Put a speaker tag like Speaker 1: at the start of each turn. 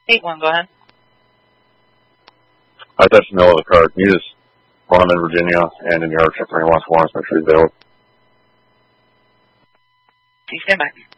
Speaker 1: 8-1, go ahead.
Speaker 2: I touched the middle of the card. Can you just run them in Virginia and in your check for any wants for us, make sure he's available.
Speaker 1: Please stand by.